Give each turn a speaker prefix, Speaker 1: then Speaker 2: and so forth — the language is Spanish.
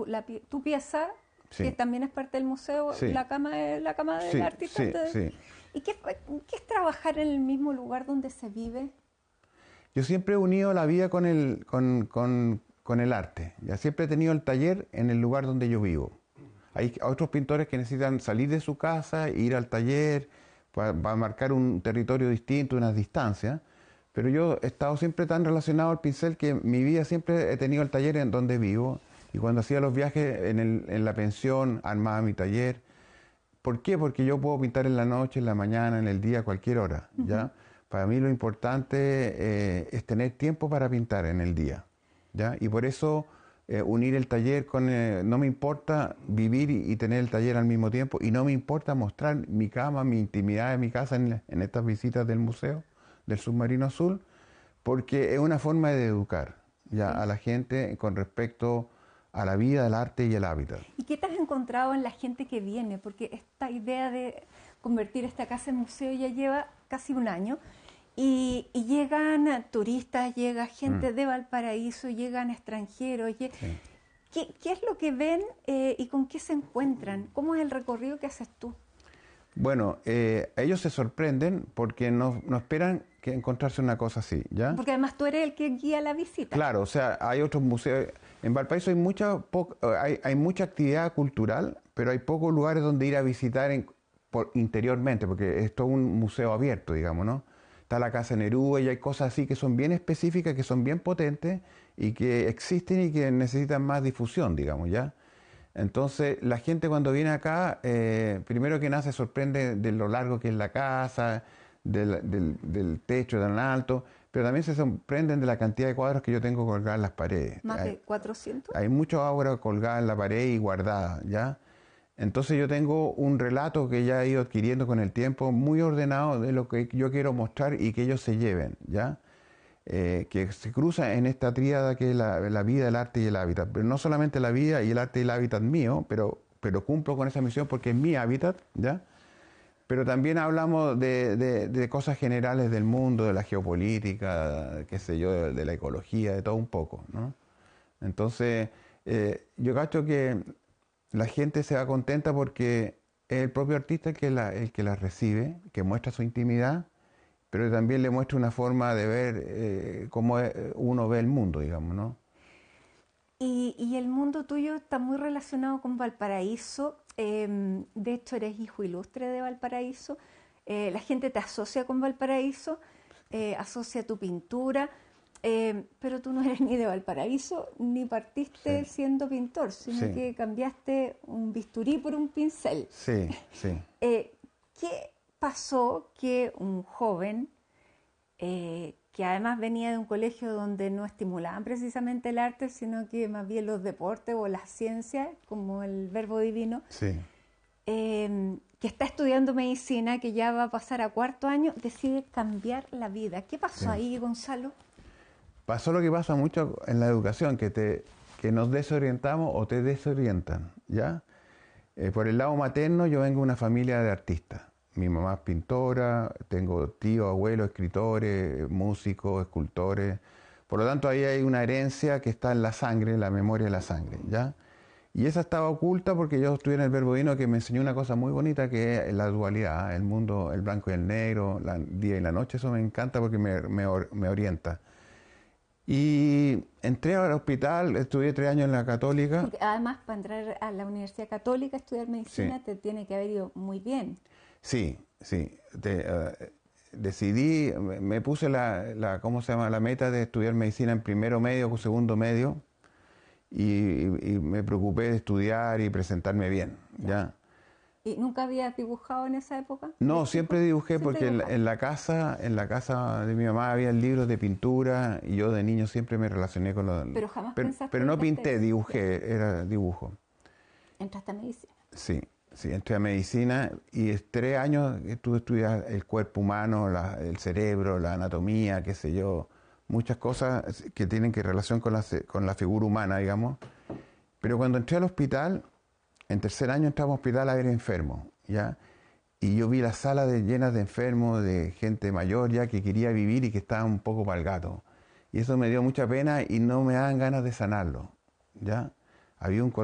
Speaker 1: tu pieza,
Speaker 2: Sí.
Speaker 1: que también es parte del museo,
Speaker 2: Sí.
Speaker 1: la cama del
Speaker 2: Sí,
Speaker 1: artista.
Speaker 2: sí, sí.
Speaker 1: ¿Y qué es trabajar en el mismo lugar donde se vive?
Speaker 2: Yo siempre he unido la vida con el arte. Ya siempre he tenido el taller en el lugar donde yo vivo. Hay otros pintores que necesitan salir de su casa, ir al taller, para marcar un territorio distinto, unas distancias. Pero yo he estado siempre tan relacionado al pincel que mi vida siempre he tenido el taller en donde vivo. Y cuando hacía los viajes en la pensión, armaba mi taller. ¿Por qué? Porque yo puedo pintar en la noche, en la mañana, en el día, a cualquier hora, ¿ya? Para mí lo importante es tener tiempo para pintar en el día, ¿ya? Y por eso unir el taller con... no me importa vivir y tener el taller al mismo tiempo, y no me importa mostrar mi cama, mi intimidad de mi casa en estas visitas del museo del Submarino Azul, porque es una forma de educar, ¿ya?
Speaker 1: Sí.
Speaker 2: A la gente con respecto a la vida, al arte y el hábitat.
Speaker 1: ¿Y qué te has encontrado en la gente que viene? Porque esta idea de convertir esta casa en museo ya lleva casi un año y llegan turistas, llega gente de Valparaíso, llegan extranjeros.
Speaker 2: Sí.
Speaker 1: ¿Qué es lo que ven y con qué se encuentran? ¿Cómo es el recorrido que haces tú?
Speaker 2: Bueno, ellos se sorprenden porque no esperan que encontrarse una cosa así, ¿ya?
Speaker 1: Porque además tú eres el que guía la visita.
Speaker 2: Claro, o sea, hay otros museos. En Valparaíso hay mucha actividad cultural, pero hay pocos lugares donde ir a visitar interiormente, porque es todo un museo abierto, digamos, ¿no? Está la Casa Neruda y hay cosas así que son bien específicas, que son bien potentes y que existen y que necesitan más difusión, digamos, ¿ya? Entonces, la gente cuando viene acá, primero que nada se sorprende de lo largo que es la casa, del techo tan alto, pero también se sorprenden de la cantidad de cuadros que yo tengo colgados en las paredes.
Speaker 1: ¿Más de 400?
Speaker 2: Hay muchas obras colgadas en la pared y guardadas, ¿ya? Entonces yo tengo un relato que ya he ido adquiriendo con el tiempo, muy ordenado de lo que yo quiero mostrar y que ellos se lleven, ¿ya? Que se cruza en esta tríada que es la vida, el arte y el hábitat. Pero no solamente la vida y el arte y el hábitat mío, pero cumplo con esa misión porque es mi hábitat, ¿ya? Pero también hablamos de cosas generales del mundo, de la geopolítica, qué sé yo, de la ecología, de todo un poco, ¿no? Entonces, yo cacho que la gente se va contenta porque es el propio artista el que la recibe, que muestra su intimidad, pero también le muestra una forma de ver cómo uno ve el mundo, digamos, ¿no?
Speaker 1: Y el mundo tuyo está muy relacionado con Valparaíso. De hecho, eres hijo ilustre de Valparaíso. La gente te asocia con Valparaíso, asocia tu pintura, pero tú no eres ni de Valparaíso ni partiste
Speaker 2: Sí.
Speaker 1: siendo pintor, sino
Speaker 2: Sí.
Speaker 1: que cambiaste un bisturí por un pincel.
Speaker 2: Sí, sí.
Speaker 1: ¿Qué pasó que un joven que además venía de un colegio donde no estimulaban precisamente el arte, sino que más bien los deportes o las ciencias, como el verbo divino,
Speaker 2: Sí.
Speaker 1: que está estudiando medicina, que ya va a pasar a cuarto año, decide cambiar la vida? ¿Qué pasó
Speaker 2: Sí.
Speaker 1: ahí, Gonzalo?
Speaker 2: Pasó lo que pasa mucho en la educación, que nos desorientamos o te desorientan, ¿ya? Por el lado materno yo vengo de una familia de artistas. Mi mamá es pintora, tengo tíos, abuelos, escritores, músicos, escultores. Por lo tanto, ahí hay una herencia que está en la sangre, en la memoria de la sangre, ¿ya? Y esa estaba oculta porque yo estudié en el Verbo Divino, que me enseñó una cosa muy bonita, que es la dualidad, el mundo, el blanco y el negro, el día y la noche. Eso me encanta porque me orienta. Y entré al hospital, estudié 3 años en la Católica.
Speaker 1: Porque además, para entrar a la Universidad Católica a estudiar medicina,
Speaker 2: Sí.
Speaker 1: te tiene que haber ido muy bien.
Speaker 2: Sí, sí. Decidí, me puse ¿cómo se llama? La meta de estudiar medicina en primero medio o segundo medio y me preocupé de estudiar y presentarme bien, ¿ya?
Speaker 1: ¿Y nunca habías dibujado en esa época?
Speaker 2: No,
Speaker 1: ¿De
Speaker 2: siempre
Speaker 1: chico?
Speaker 2: dibujé
Speaker 1: Siempre
Speaker 2: porque
Speaker 1: dibujaste.
Speaker 2: en la casa de mi mamá había libros de pintura y yo de niño siempre me relacioné con los...
Speaker 1: Pero jamás
Speaker 2: Pero,
Speaker 1: pensaste
Speaker 2: pero no
Speaker 1: dedicarte a
Speaker 2: pinté,
Speaker 1: eso.
Speaker 2: dibujé, era dibujo.
Speaker 1: Entraste a medicina.
Speaker 2: Sí, sí, entré a medicina y 3 años estuve estudiando el cuerpo humano, el cerebro, la anatomía, qué sé yo, muchas cosas que tienen que relación con la figura humana, digamos. Pero cuando entré al hospital, en tercer año entramos al hospital a ver enfermos, ¿ya? Y yo vi las salas llenas de enfermos, de gente mayor ya que quería vivir y que estaba un poco para el gato. Y eso me dio mucha pena y no me daban ganas de sanarlo, ¿ya? Había un